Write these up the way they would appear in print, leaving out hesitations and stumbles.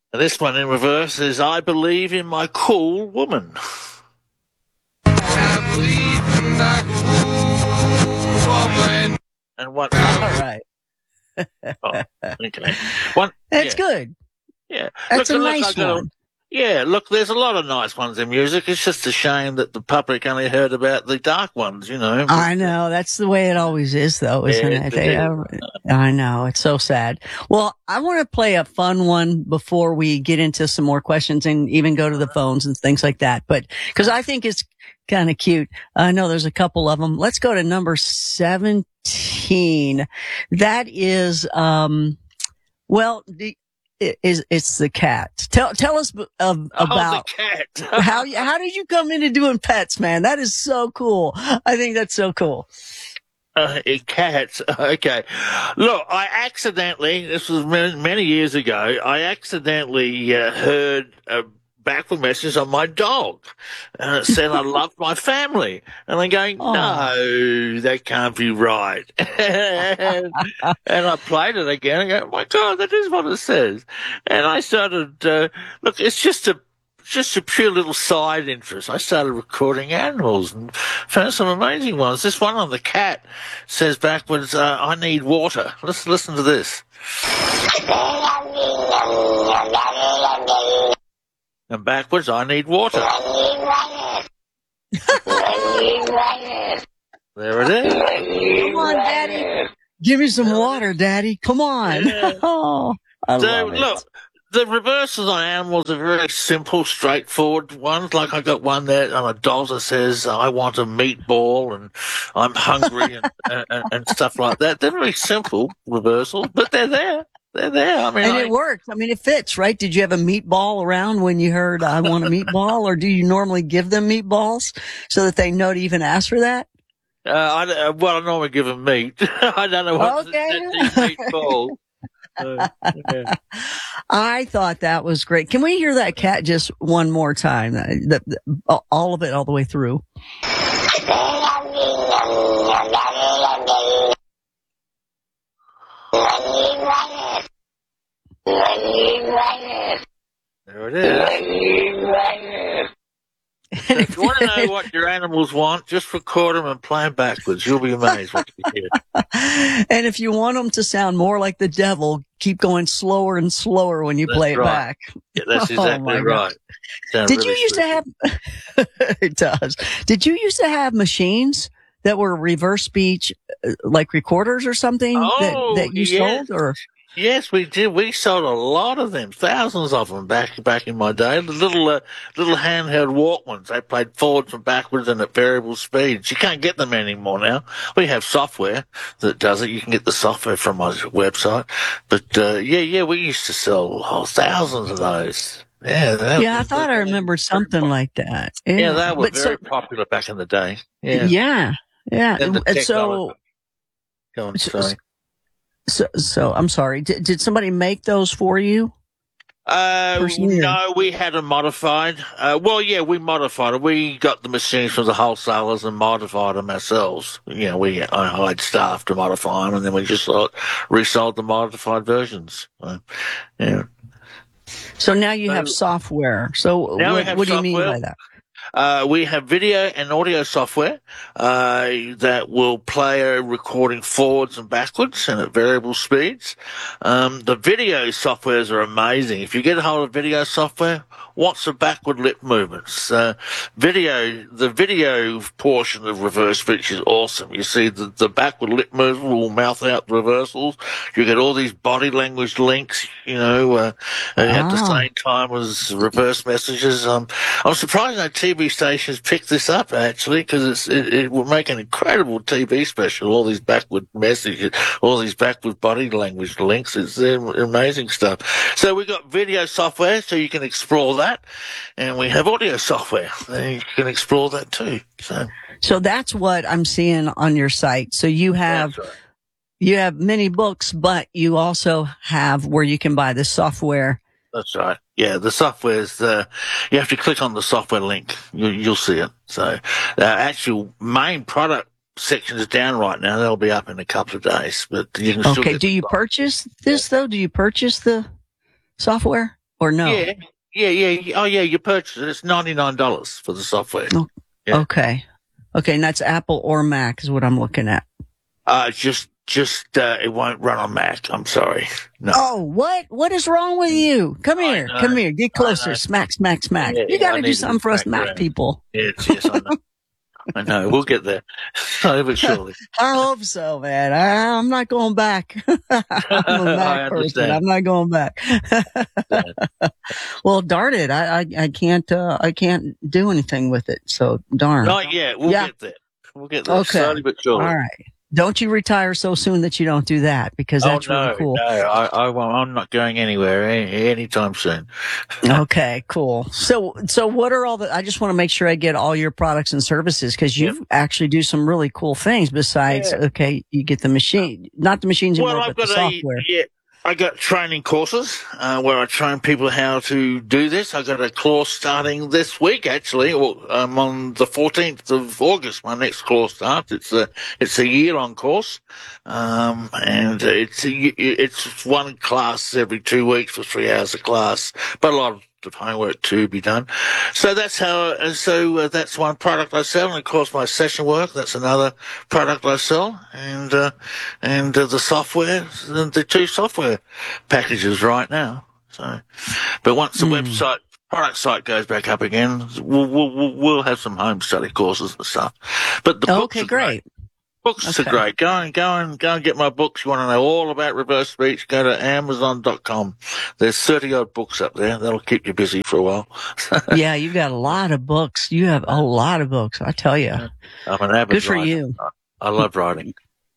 And this one in reverse is I Believe in My Cool Woman. I believe in my cool woman. And what? All right. Oh, okay. One. That's Yeah. good. Yeah. That's a nice one. Yeah, look, there's a lot of nice ones in music. It's just a shame that the public only heard about the dark ones, you know. I know. That's the way it always is, though, isn't Yes, it? it is. I know. It's so sad. Well, I want to play a fun one before we get into some more questions and even go to the phones and things like that. But because I think it's kind of cute. I know there's a couple of them. Let's go to number 17. That is, it's the cat. Tell us about the cat. how did you come into doing pets, man? That is so cool. I think that's so cool. Cats. Okay. Look, I accidentally, this was many years ago, I accidentally heard a backward message on my dog. And it said I loved my family. And I'm going, no, that can't be right. and I played it again. I go, oh my God, that is what it says. And I started, look, it's just a pure little side interest. I started recording animals and found some amazing ones. This one on the cat says backwards, I need water. Let's listen to this. And backwards, I need water. There it is. Come on, Daddy. Give me some water, Daddy. Come on. Yeah. Oh, I love it. Look, the reversals on animals are very simple, straightforward ones. Like I got one there on a dog that says, I want a meatball and I'm hungry and stuff like that. They're very simple reversals, but they're there. They're there. I mean, and it works. I mean, it fits, right? Did you have a meatball around when you heard I want a meatball, or do you normally give them meatballs so that they know to even ask for that? I normally give them meat. I don't know what meatball. Yeah. I thought that was great. Can we hear that cat just one more time? All of it, all the way through. There it is. If you want to know what your animals want, just record them and play them backwards. You'll be amazed what you hear. And if you want them to sound more like the devil, keep going slower and slower when you play it back. Yeah, that's exactly right. Did you used to have? It does. Did you used to have machines that were reverse speech, like recorders or something that you sold? Or yes, we did. We sold a lot of them, thousands of them back in my day. The little handheld Walkmans. They played forwards and backwards and at variable speeds. You can't get them anymore now. We have software that does it. You can get the software from my website. But we used to sell thousands of those. Yeah, I thought I remembered something like that. Yeah, they were very popular back in the day. Yeah. And so, go on, sorry. So I'm sorry. Did somebody make those for you? No, we had them modified. We modified them. We got the machines from the wholesalers and modified them ourselves. I hired staff to modify them, and then we just resold the modified versions. So now you have software. So what do you mean by that? We have video and audio software that will play a recording forwards and backwards and at variable speeds. The video softwares are amazing. If you get a hold of video software, watch the backward lip movements. The video portion of reverse speech is awesome. You see the backward lip movement will mouth out the reversals. You get all these body language links, at the same time as reverse messages. I'm surprised no TV stations pick this up, actually, because it will make an incredible TV special. All these backward messages, all these backward body language links. It's amazing stuff. So we've got video software, so you can explore that. And we have audio software, and you can explore that too. So that's what I'm seeing on your site. So you have many books, but you also have where you can buy the software. That's right. Yeah, the software's you have to click on the software link. You'll see it. So the actual main product section is down right now. They'll be up in a couple of days, but you can still do you purchase this though? Do you purchase the software? or no? Yeah. Oh, yeah, you purchase it. It's $99 for the software. Oh, Yeah. Okay. Okay. And that's Apple or Mac is what I'm looking at. It won't run on Mac. I'm sorry. No. Oh, what? What is wrong with you? Come I here. know. Come here. Get I know. closer. Smack, smack, smack. Yeah, You got I to need do to something be for us back Mac around. people. Yes, I know. I know. We'll get there. Slowly but surely. I hope so, man. I'm not going back. I'm a I Mac person. understand. I'm not going back. Well, darn it. I can't do anything with it. So darn. Not yet. We'll Yeah. get there. We'll get there. Okay. Slowly but surely. All right. Don't you retire so soon that you don't do that, because that's really cool. No, I won't. I'm not going anywhere anytime soon. Okay, cool. So what are all the, I just want to make sure I get all your products and services, because you actually do some really cool things besides, Yeah. okay, you get the machine, not the machines anymore, Well, but the software. I got training courses where I train people how to do this. I got a course starting this week, actually. On the 14th of August, my next course starts. It's a year-long course, and it's one class every 2 weeks for 3 hours a class, but a lot of homework to be done. So that's that's one product I sell, and of course my session work, that's another product I sell, and the software, the two software packages right now. So, but once the product site goes back up again, we'll have some home study courses and stuff. But the books Okay, are great. Books are great. Go and get my books. You want to know all about reverse speech? Go to Amazon.com. There's 30 odd books up there. That'll keep you busy for a while. Yeah, you've got a lot of books. You have a lot of books, I tell you. I'm an avid Good for writer. you. I love writing.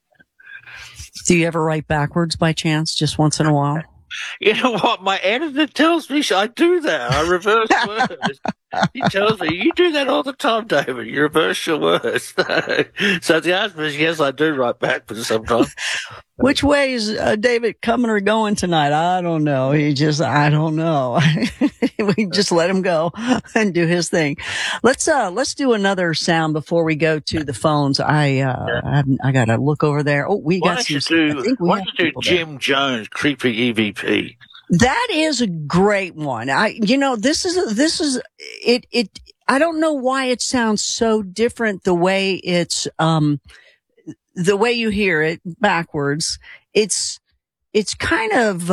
Do you ever write backwards by chance, just once in a while? You know what? My editor tells me I do that. I reverse words. He tells me, you do that all the time, David. You reverse your words. So the answer is yes, I do write backwards sometimes. Which way is David coming or going tonight? I don't know. I don't know. We just let him go and do his thing. Let's do another sound before we go to the phones. I got to look over there. Oh, we got some. Why don't you do Jim Jones, Creepy EVP? That is a great one. This is it. I don't know why it sounds so different the way it's, the way you hear it backwards. It's kind of,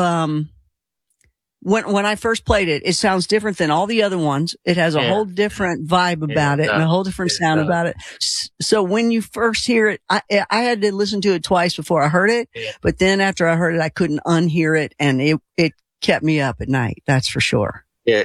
when I first played it, it sounds different than all the other ones. It has a whole different vibe about it and a whole different sound about it. So when you first hear it, I had to listen to it twice before I heard it, but then after I heard it, I couldn't unhear it, and it kept me up at night. That's for sure. Yeah,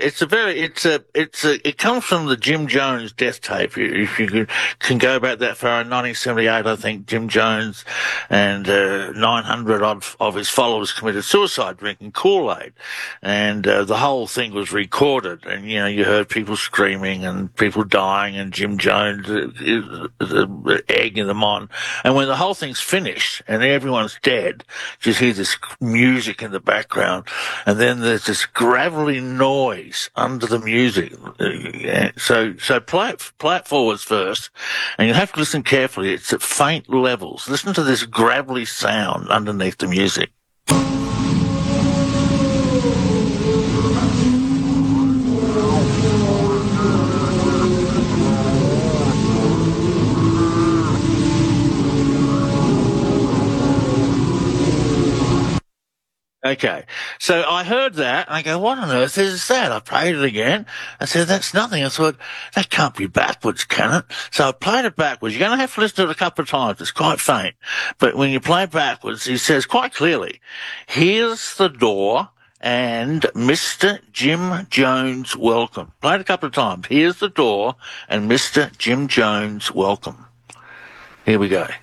it comes from the Jim Jones death tape. If you can go back that far, in 1978, I think Jim Jones and 900 of his followers committed suicide drinking Kool-Aid, and the whole thing was recorded. And you heard people screaming and people dying, and Jim Jones egging them on. And when the whole thing's finished and everyone's dead, you just hear this music in the background, and then there's this gravelly noise under the music. So play it forwards first, and you'll have to listen carefully. It's at faint levels. Listen to this gravelly sound underneath the music. Okay, so I heard that, and I go, what on earth is that? I played it again. I said, that's nothing. I thought, that can't be backwards, can it? So I played it backwards. You're going to have to listen to it a couple of times. It's quite faint. But when you play it backwards, he says quite clearly, here's the door, and Mr. Jim Jones, welcome. Played it a couple of times. Here's the door, and Mr. Jim Jones, welcome. Here we go.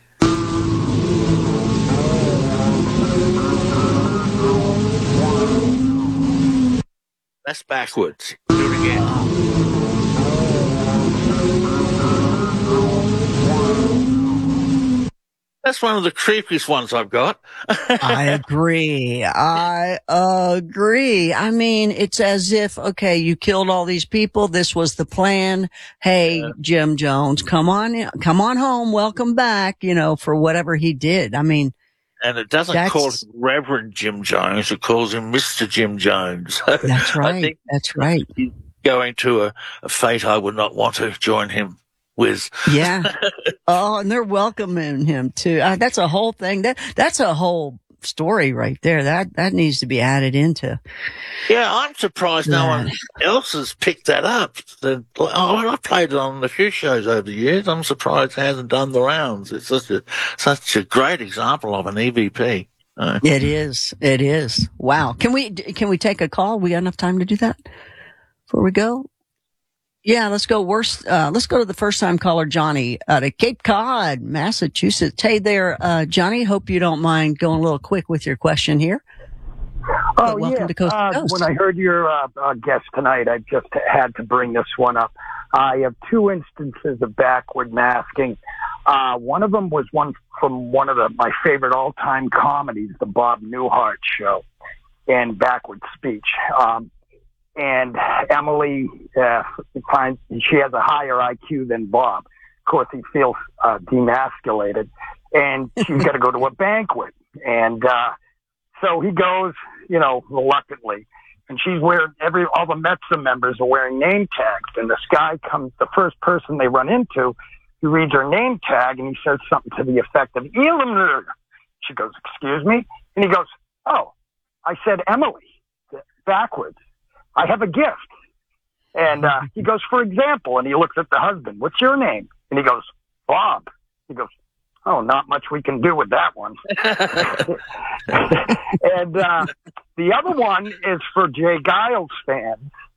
That's backwards. Do it again. That's one of the creepiest ones I've got. I agree. I mean, it's as if, okay, you killed all these people. This was the plan. Hey, Jim Jones, come on home. Welcome back, for whatever he did. I mean, And it doesn't call him Reverend Jim Jones; it calls him Mr. Jim Jones. That's right. I think That's right. he's going to a fate I would not want to join him with. Yeah. Oh, and they're welcoming him too. That's a whole thing. That's a whole story right there. That needs to be added into. Yeah, I'm surprised no one else has picked that up. I played it on a few shows over the years. I'm surprised it hasn't done the rounds. It's such a great example of an EVP. It is. It is. Wow. Can we take a call? We got enough time to do that before we go? Yeah, let's go. Let's go to the first time caller, Johnny, out of Cape Cod, Massachusetts. Hey there, Johnny. Hope you don't mind going a little quick with your question here. Oh, welcome to Coast to Coast. When I heard your guest tonight, I just had to bring this one up. I have two instances of backward masking. One of them was one from one of my favorite all-time comedies, the Bob Newhart Show, and backward speech. And Emily finds she has a higher IQ than Bob. Of course, he feels demasculated, and she's got to go to a banquet. And so he goes, reluctantly. And she's wearing all the Metza members are wearing name tags. And this guy comes, the first person they run into, he reads her name tag, and he says something to the effect of Elamur. She goes, "Excuse me?" And he goes, "Oh, I said Emily, backwards. I have a gift." And he goes, "For example," and he looks at the husband, "What's your name?" And he goes, "Bob." He goes, "Oh, not much we can do with that one." And the other one is for Jay Giles fans.